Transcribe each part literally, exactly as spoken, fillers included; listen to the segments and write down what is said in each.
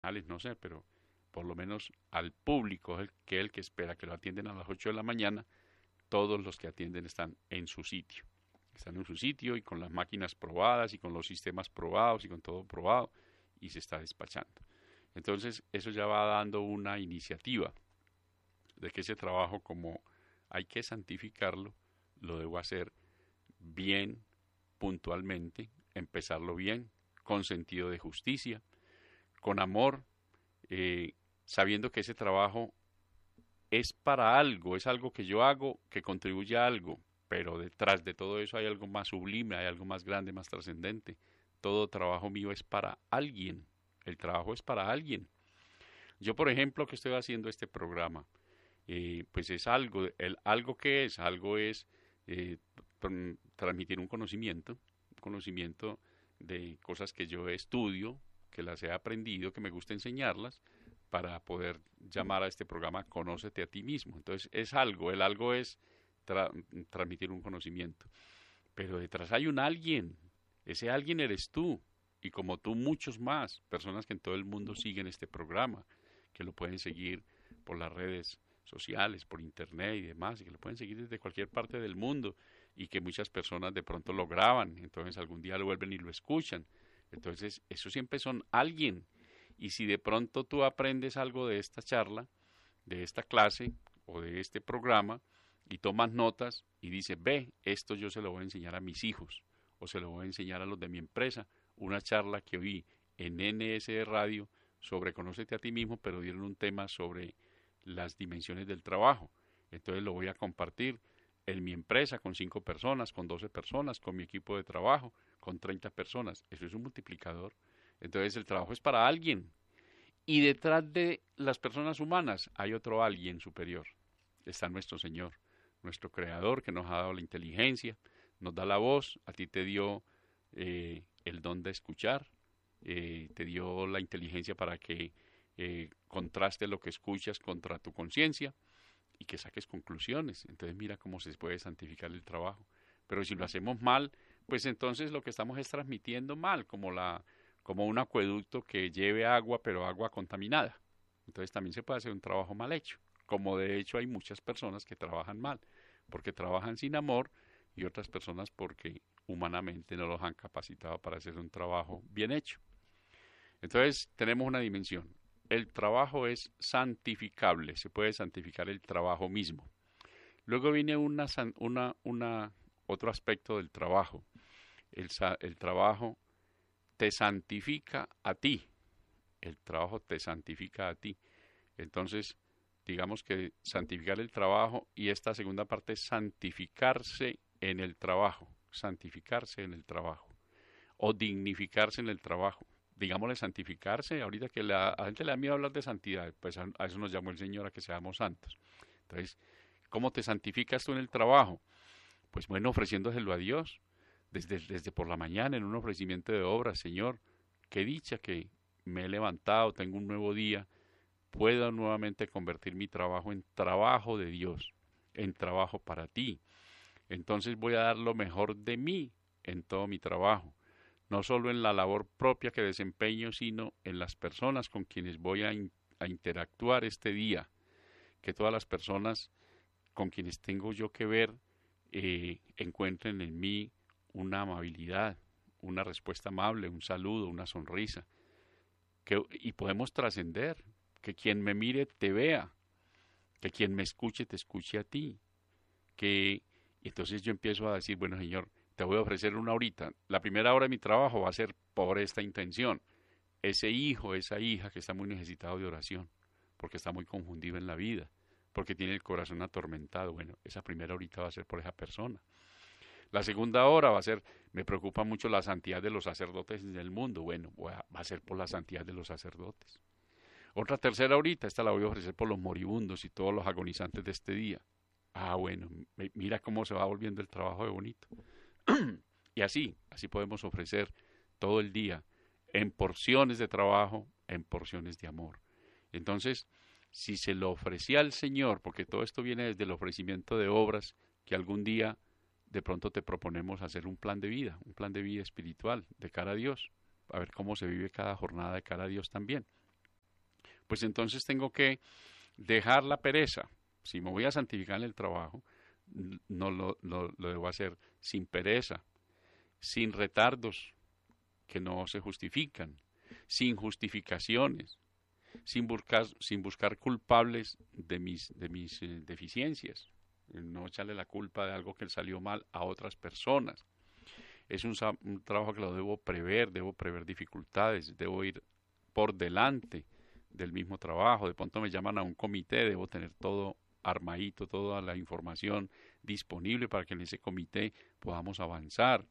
no sé, pero por lo menos al público, el que el que espera que lo atienden a las ocho de la mañana, todos los que atienden están en su sitio. Están en su sitio y con las máquinas probadas y con los sistemas probados y con todo probado y se está despachando. Entonces, eso ya va dando una iniciativa de que ese trabajo, como hay que santificarlo, lo debo hacer bien, puntualmente, empezarlo bien, con sentido de justicia, con amor, eh, sabiendo que ese trabajo es para algo, es algo que yo hago que contribuye a algo, pero detrás de todo eso hay algo más sublime, hay algo más grande, más trascendente. Todo trabajo mío es para alguien, el trabajo es para alguien. Yo, por ejemplo, que estoy haciendo este programa, eh, pues es algo, el, algo que es, algo es eh, transmitir un conocimiento, un conocimiento de cosas que yo estudio, que las he aprendido, que me gusta enseñarlas, para poder llamar a este programa Conócete a ti mismo. Entonces es algo, el algo es tra transmitir un conocimiento, pero detrás hay un alguien, ese alguien eres tú, y como tú muchos más, personas que en todo el mundo siguen este programa, que lo pueden seguir por las redes sociales, por internet y demás, y que lo pueden seguir desde cualquier parte del mundo, y que muchas personas de pronto lo graban, entonces algún día lo vuelven y lo escuchan. Entonces, eso siempre son alguien. Y si de pronto tú aprendes algo de esta charla, de esta clase o de este programa, y tomas notas y dices, ve, esto yo se lo voy a enseñar a mis hijos, o se lo voy a enseñar a los de mi empresa, una charla que oí en N S de Radio sobre Conócete a ti mismo, pero dieron un tema sobre las dimensiones del trabajo. Entonces lo voy a compartir en mi empresa con cinco personas, con doce personas, con mi equipo de trabajo, con treinta personas. Eso es un multiplicador. Entonces el trabajo es para alguien. Y detrás de las personas humanas hay otro alguien superior. Está nuestro Señor, nuestro Creador que nos ha dado la inteligencia, nos da la voz, a ti te dio eh, el don de escuchar, eh, te dio la inteligencia para que eh, contraste lo que escuchas contra tu conciencia y que saques conclusiones. Entonces mira cómo se puede santificar el trabajo. Pero si lo hacemos mal, pues entonces lo que estamos es transmitiendo mal, como la como un acueducto que lleve agua, pero agua contaminada. Entonces también se puede hacer un trabajo mal hecho, como de hecho hay muchas personas que trabajan mal, porque trabajan sin amor y otras personas porque humanamente no los han capacitado para hacer un trabajo bien hecho. Entonces tenemos una dimensión. El trabajo es santificable, se puede santificar el trabajo mismo. Luego viene una, una, una, otro aspecto del trabajo. El, el trabajo te santifica a ti. El trabajo te santifica a ti. Entonces, digamos que santificar el trabajo y esta segunda parte es santificarse en el trabajo. Santificarse en el trabajo. O dignificarse en el trabajo. Digámosle santificarse, ahorita que la, a la gente le da miedo hablar de santidad, pues a, a eso nos llamó el Señor a que seamos santos. Entonces, ¿cómo te santificas tú en el trabajo? Pues bueno, ofreciéndoselo a Dios, desde, desde por la mañana en un ofrecimiento de obras, Señor, qué dicha que me he levantado, tengo un nuevo día, puedo nuevamente convertir mi trabajo en trabajo de Dios, en trabajo para ti. Entonces voy a dar lo mejor de mí en todo mi trabajo, no solo en la labor propia que desempeño, sino en las personas con quienes voy a, in a interactuar este día, que todas las personas con quienes tengo yo que ver eh, encuentren en mí una amabilidad, una respuesta amable, un saludo, una sonrisa. Que, y podemos trascender, que quien me mire te vea, que quien me escuche te escuche a ti. Que, y entonces yo empiezo a decir, bueno Señor, te voy a ofrecer una horita. La primera hora de mi trabajo va a ser por esta intención. Ese hijo, esa hija que está muy necesitado de oración, porque está muy confundido en la vida, porque tiene el corazón atormentado. Bueno, esa primera horita va a ser por esa persona. La segunda hora va a ser, me preocupa mucho la santidad de los sacerdotes en el mundo. Bueno, va a ser por la santidad de los sacerdotes. Otra tercera horita, esta la voy a ofrecer por los moribundos y todos los agonizantes de este día. Ah, bueno, mira cómo se va volviendo el trabajo de bonito. Y así, así podemos ofrecer todo el día en porciones de trabajo, en porciones de amor. Entonces, si se lo ofrecía al Señor, porque todo esto viene desde el ofrecimiento de obras que algún día de pronto te proponemos hacer un plan de vida, un plan de vida espiritual de cara a Dios, a ver cómo se vive cada jornada de cara a Dios también. pues entonces tengo que dejar la pereza. Si me voy a santificar en el trabajo, no lo, lo, lo debo hacer sin pereza, sin retardos que no se justifican, sin justificaciones, sin buscar, sin buscar culpables de mis, de mis eh, deficiencias, no echarle la culpa de algo que salió mal a otras personas. Es un, un trabajo que lo debo prever, debo prever dificultades, debo ir por delante del mismo trabajo. De pronto me llaman a un comité, debo tener todo armadito, toda la información disponible para que en ese comité podamos avanzar.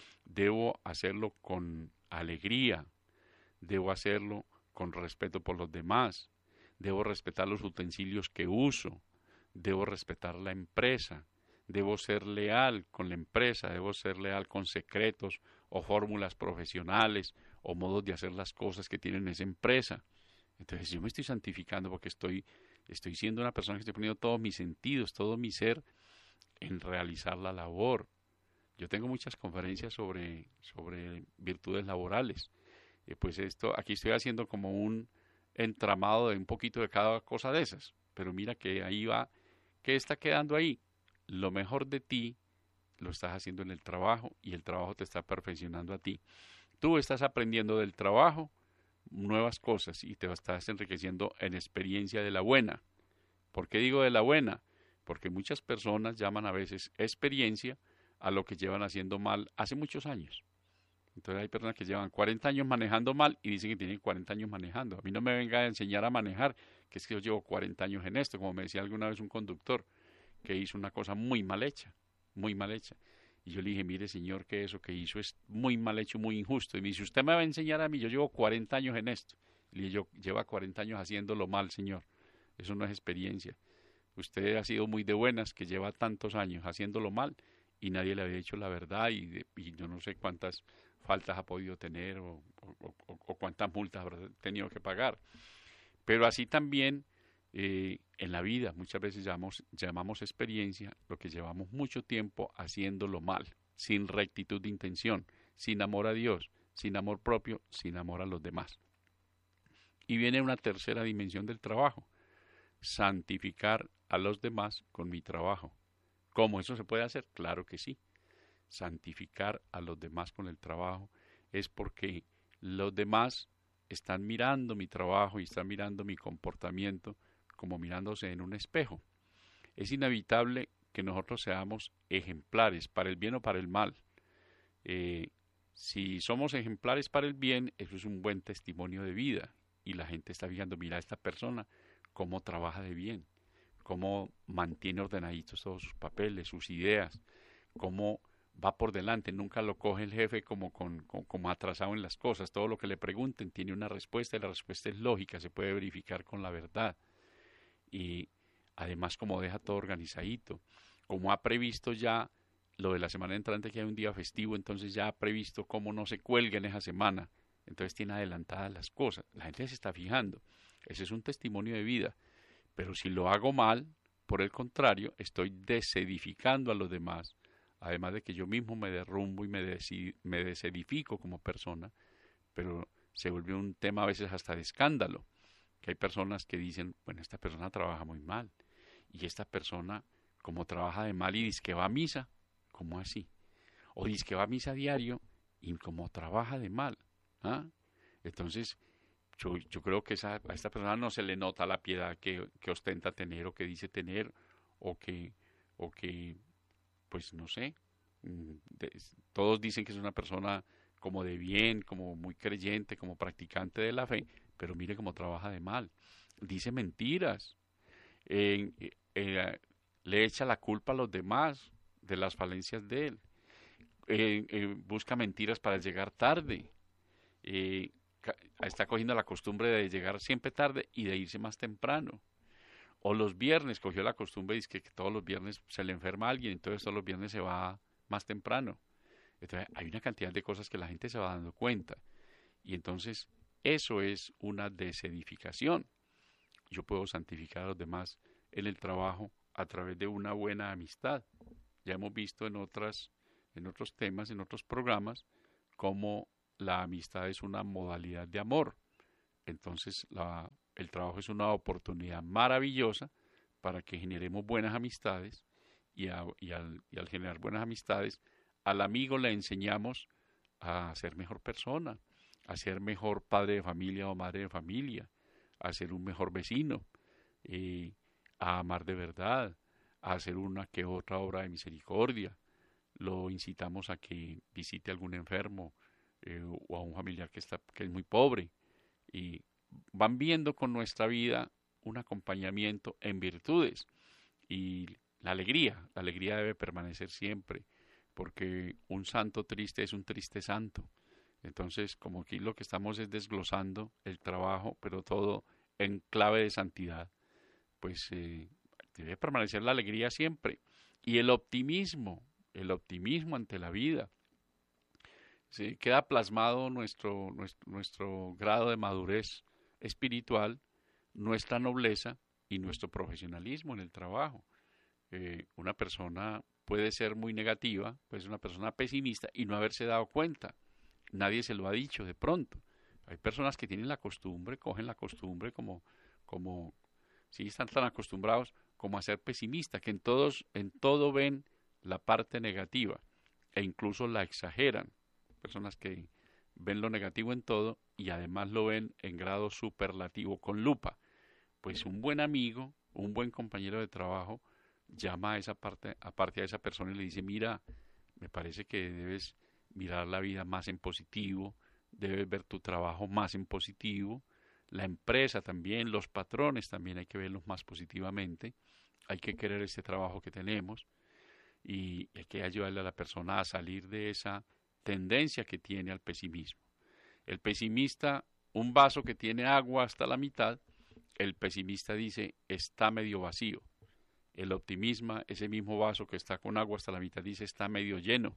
Debo hacerlo con alegría, debo hacerlo con respeto por los demás, debo respetar los utensilios que uso, debo respetar la empresa, debo ser leal con la empresa, debo ser leal con secretos o fórmulas profesionales o modos de hacer las cosas que tienen esa empresa. Entonces yo me estoy santificando porque estoy, estoy siendo una persona que estoy poniendo todos mis sentidos, todo mi ser en realizar la labor. Yo tengo muchas conferencias sobre, sobre virtudes laborales. Eh, pues esto, aquí estoy haciendo como un entramado de un poquito de cada cosa de esas. Pero mira que ahí va, ¿qué está quedando ahí? Lo mejor de ti lo estás haciendo en el trabajo y el trabajo te está perfeccionando a ti. Tú estás aprendiendo del trabajo nuevas cosas y te estás enriqueciendo en experiencia de la buena. ¿Por qué digo de la buena? Porque muchas personas llaman a veces experiencia a lo que llevan haciendo mal hace muchos años. Entonces hay personas que llevan cuarenta años manejando mal y dicen que tienen cuarenta años manejando. A mí no me venga a enseñar a manejar, que es que yo llevo cuarenta años en esto, como me decía alguna vez un conductor que hizo una cosa muy mal hecha, muy mal hecha. Y yo le dije, mire señor, que eso que hizo es muy mal hecho, muy injusto. Y me dice, usted me va a enseñar a mí, yo llevo cuarenta años en esto. Y le dije, yo lleva cuarenta años haciéndolo mal, señor. Eso no es experiencia. Usted ha sido muy de buenas, que lleva tantos años haciéndolo mal y nadie le había dicho la verdad y, de, y yo no sé cuántas faltas ha podido tener o, o, o, o cuántas multas habrá tenido que pagar. Pero así también eh, en la vida muchas veces llamamos, llamamos experiencia lo que llevamos mucho tiempo haciéndolo mal, sin rectitud de intención, sin amor a Dios, sin amor propio, sin amor a los demás. Y viene una tercera dimensión del trabajo, santificar a los demás con mi trabajo. ¿Cómo eso se puede hacer? Claro que sí. Santificar a los demás con el trabajo es porque los demás están mirando mi trabajo y están mirando mi comportamiento como mirándose en un espejo. Es inevitable que nosotros seamos ejemplares para el bien o para el mal. Eh, si somos ejemplares para el bien, eso es un buen testimonio de vida y la gente está viendo, mira a esta persona cómo trabaja de bien, cómo mantiene ordenaditos todos sus papeles, sus ideas, cómo va por delante, nunca lo coge el jefe como, con, con, como atrasado en las cosas, todo lo que le pregunten tiene una respuesta y la respuesta es lógica, se puede verificar con la verdad y además como deja todo organizadito, como ha previsto ya lo de la semana entrante que hay un día festivo, entonces ya ha previsto cómo no se cuelga en esa semana, entonces tiene adelantadas las cosas, la gente se está fijando, ese es un testimonio de vida, pero si lo hago mal, por el contrario, estoy desedificando a los demás, además de que yo mismo me derrumbo y me, desi me desedifico como persona, pero se vuelve un tema a veces hasta de escándalo, que hay personas que dicen, bueno, esta persona trabaja muy mal, y esta persona, como trabaja de mal y dice que va a misa, ¿cómo así? O dice que va a misa diario y como trabaja de mal, ¿ah? Entonces, yo, yo creo que esa, a esta persona no se le nota la piedad que, que ostenta tener o que dice tener, o que, o que pues no sé, de, todos dicen que es una persona como de bien, como muy creyente, como practicante de la fe, pero mire cómo trabaja de mal, dice mentiras, eh, eh, le echa la culpa a los demás de las falencias de él, eh, eh, busca mentiras para llegar tarde, eh, está cogiendo la costumbre de llegar siempre tarde y de irse más temprano. O los viernes, cogió la costumbre y dice que todos los viernes se le enferma a alguien, entonces todos los viernes se va más temprano. Entonces hay una cantidad de cosas que la gente se va dando cuenta. Y entonces eso es una desedificación. Yo puedo santificar a los demás en el trabajo a través de una buena amistad. Ya hemos visto en otras, en otros temas, en otros programas, cómo la amistad es una modalidad de amor. entonces la, el trabajo es una oportunidad maravillosa para que generemos buenas amistades y, a, y, al, y al generar buenas amistades, al amigo le enseñamos a ser mejor persona, a ser mejor padre de familia o madre de familia, a ser un mejor vecino, eh, a amar de verdad, a hacer una que otra obra de misericordia. Lo incitamos a que visite a algún enfermo eh, o a un familiar que, está, que es muy pobre. Y van viendo con nuestra vida un acompañamiento en virtudes. Y la alegría, la alegría debe permanecer siempre, porque un santo triste es un triste santo. Entonces, como aquí lo que estamos es desglosando el trabajo, pero todo en clave de santidad, pues eh, debe permanecer la alegría siempre. Y el optimismo, el optimismo ante la vida. ¿Sí? Queda plasmado nuestro, nuestro, nuestro grado de madurez espiritual, nuestra nobleza y nuestro profesionalismo en el trabajo. Eh, una persona puede ser muy negativa, puede ser una persona pesimista y no haberse dado cuenta. Nadie se lo ha dicho de pronto. Hay personas que tienen la costumbre, cogen la costumbre como, como, sí, están tan acostumbrados como a ser pesimistas, que en todos, en todo ven la parte negativa e incluso la exageran. Personas que ven lo negativo en todo y además lo ven en grado superlativo con lupa. Pues un buen amigo, un buen compañero de trabajo llama a esa parte, aparte a esa persona y le dice, mira, me parece que debes mirar la vida más en positivo, debes ver tu trabajo más en positivo, la empresa también, los patrones también hay que verlos más positivamente, hay que querer este trabajo que tenemos y hay que ayudarle a la persona a salir de esa tendencia que tiene al pesimismo. El pesimista, un vaso que tiene agua hasta la mitad, el pesimista dice está medio vacío. El optimista, ese mismo vaso que está con agua hasta la mitad, dice está medio lleno.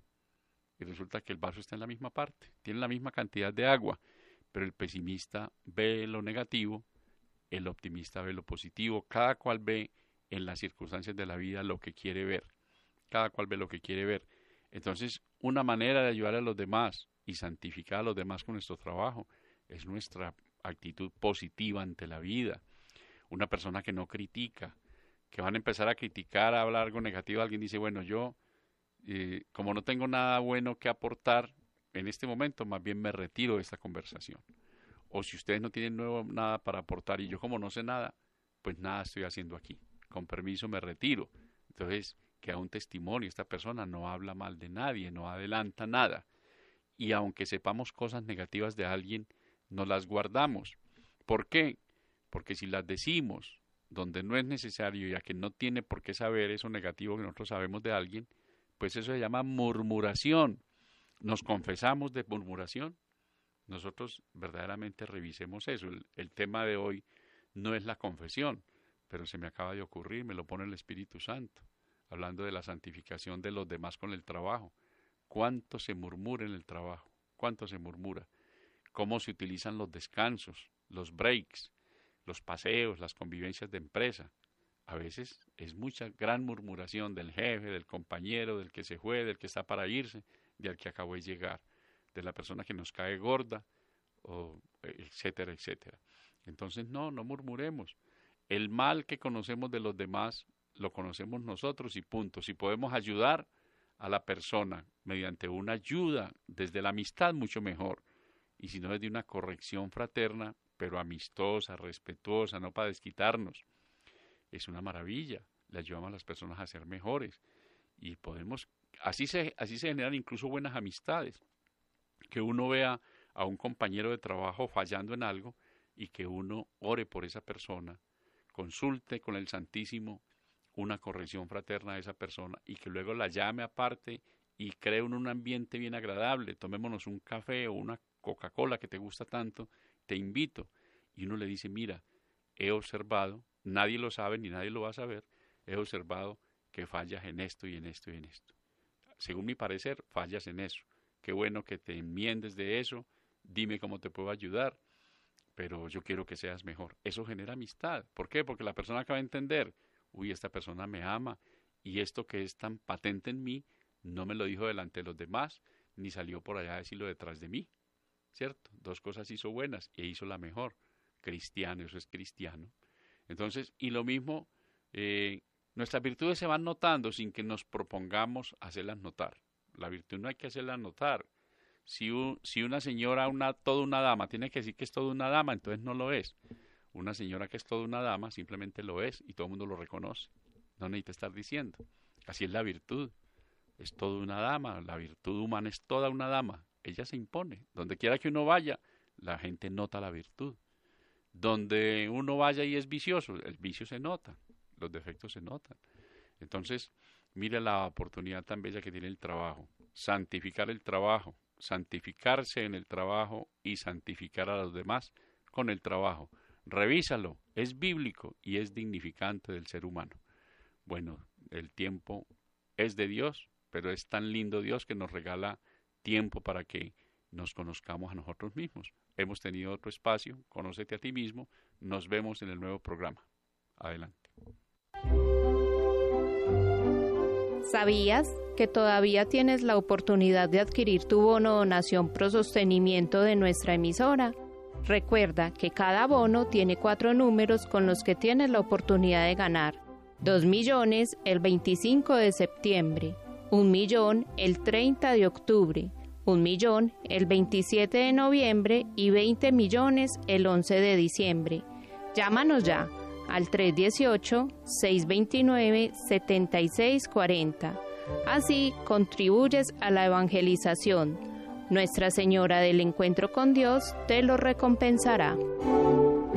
Y resulta que el vaso está en la misma parte, tiene la misma cantidad de agua, pero el pesimista ve lo negativo, el optimista ve lo positivo, cada cual ve en las circunstancias de la vida lo que quiere ver, cada cual ve lo que quiere ver. Entonces, una manera de ayudar a los demás y santificar a los demás con nuestro trabajo es nuestra actitud positiva ante la vida. Una persona que no critica, que van a empezar a criticar, a hablar algo negativo, alguien dice, bueno, yo, eh, como no tengo nada bueno que aportar en este momento, más bien me retiro de esta conversación. O si ustedes no tienen nuevo, nada para aportar y yo como no sé nada, pues nada estoy haciendo aquí. Con permiso me retiro. Entonces, queda un testimonio, esta persona no habla mal de nadie, no adelanta nada. Y aunque sepamos cosas negativas de alguien, no las guardamos. ¿Por qué? Porque si las decimos donde no es necesario y a quien no tiene por qué saber eso negativo que nosotros sabemos de alguien, pues eso se llama murmuración. Nos confesamos de murmuración. Nosotros verdaderamente revisemos eso. El, el tema de hoy no es la confesión, pero se me acaba de ocurrir, me lo pone el Espíritu Santo, hablando de la santificación de los demás con el trabajo. ¿Cuánto se murmura en el trabajo? ¿Cuánto se murmura? ¿Cómo se utilizan los descansos, los breaks, los paseos, las convivencias de empresa? A veces es mucha gran murmuración del jefe, del compañero, del que se fue, del que está para irse, del que acabó de llegar, de la persona que nos cae gorda, o etcétera, etcétera. Entonces, no, no murmuremos. El mal que conocemos de los demás lo conocemos nosotros y punto. Si podemos ayudar a la persona mediante una ayuda desde la amistad, mucho mejor. Y si no, desde una corrección fraterna, pero amistosa, respetuosa, no para desquitarnos. Es una maravilla. Le ayudamos a las personas a ser mejores. Y podemos, así se, así se generan incluso buenas amistades. Que uno vea a un compañero de trabajo fallando en algo y que uno ore por esa persona, consulte con el Santísimo una corrección fraterna a esa persona y que luego la llame aparte y cree un ambiente bien agradable. Tomémonos un café o una Coca-Cola que te gusta tanto, te invito. Y uno le dice, mira, he observado, nadie lo sabe ni nadie lo va a saber, he observado que fallas en esto y en esto y en esto. Según mi parecer, fallas en eso. Qué bueno que te enmiendes de eso, dime cómo te puedo ayudar, pero yo quiero que seas mejor. Eso genera amistad. ¿Por qué? Porque la persona acaba de entender, uy, esta persona me ama y esto que es tan patente en mí no me lo dijo delante de los demás, ni salió por allá a decirlo detrás de mí, ¿cierto? Dos cosas hizo buenas e hizo la mejor. cristiano, eso es cristiano. Entonces, y lo mismo, eh, nuestras virtudes se van notando sin que nos propongamos hacerlas notar. La virtud no hay que hacerla notar. Si, un, si una señora, una, toda una dama, tiene que decir que es toda una dama, entonces no lo es. Una señora que es toda una dama simplemente lo es y todo el mundo lo reconoce. No necesita estar diciendo. Así es la virtud. Es toda una dama. La virtud humana es toda una dama. Ella se impone. Donde quiera que uno vaya, la gente nota la virtud. Donde uno vaya y es vicioso, el vicio se nota. Los defectos se notan. Entonces, mira la oportunidad tan bella que tiene el trabajo. Santificar el trabajo. Santificarse en el trabajo y santificar a los demás con el trabajo. Revísalo, es bíblico y es dignificante del ser humano. Bueno, el tiempo es de Dios, pero es tan lindo Dios que nos regala tiempo para que nos conozcamos a nosotros mismos. Hemos tenido otro espacio, Conócete a ti mismo. Nos vemos en el nuevo programa. Adelante. ¿Sabías que todavía tienes la oportunidad de adquirir tu bono donación pro sostenimiento de nuestra emisora? Recuerda que cada bono tiene cuatro números con los que tienes la oportunidad de ganar. Dos millones el veinticinco de septiembre, un millón el treinta de octubre, un millón el veintisiete de noviembre y veinte millones el once de diciembre. Llámanos ya al tres uno ocho, seis dos nueve, siete seis cuatro cero. Así contribuyes a la evangelización. Nuestra Señora del Encuentro con Dios te lo recompensará.